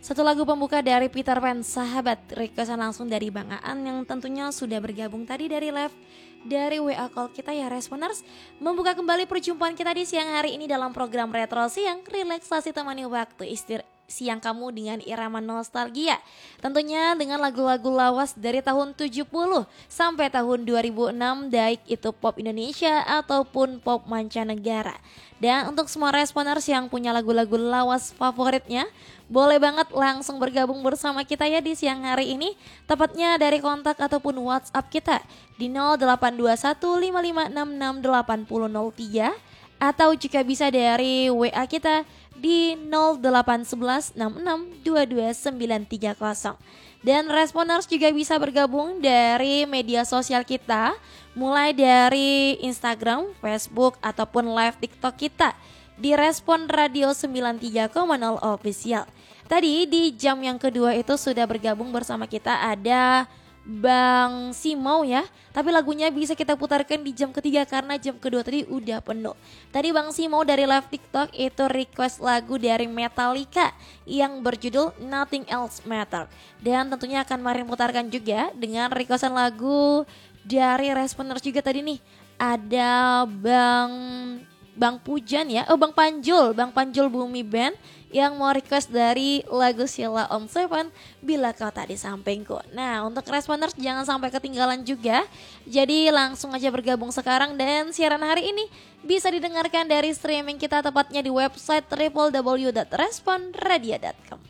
Satu lagu pembuka dari Peter Pan, sahabat, requestan langsung dari Bang Aan yang tentunya sudah bergabung tadi dari live dari WA call kita ya Responers. Membuka kembali perjumpaan kita di siang hari ini dalam program Retro Siang, relaksasi temani waktu siang kamu dengan irama nostalgia. Tentunya dengan lagu-lagu lawas dari tahun 70 sampai tahun 2006, baik itu pop Indonesia ataupun pop mancanegara. Dan untuk semua responers yang punya lagu-lagu lawas favoritnya, boleh banget langsung bergabung bersama kita ya di siang hari ini. Tepatnya dari kontak ataupun WhatsApp kita di 082155668003 atau jika bisa dari WA kita di 081166222930. Dan responers juga bisa bergabung dari media sosial kita, mulai dari Instagram, Facebook ataupun live TikTok kita di Respon Radio 93,0 Official. Tadi di jam yang kedua itu sudah bergabung bersama kita ada Bang Simau ya. Tapi lagunya bisa kita putarkan di jam ketiga karena jam kedua tadi udah penuh. Tadi Bang Simau dari live TikTok itu request lagu dari Metallica yang berjudul Nothing Else Matter. Dan tentunya akan mari putarkan juga dengan requestan lagu dari responers juga tadi nih. Ada Bang Pujan ya, Bang Panjul Bumi Band yang mau request dari lagu Sheila on Seven, Bila Kau Tak di Sampingku. Nah, untuk responders jangan sampai ketinggalan juga. Jadi langsung aja bergabung sekarang dan siaran hari ini bisa didengarkan dari streaming kita tepatnya di website www.responradio.com.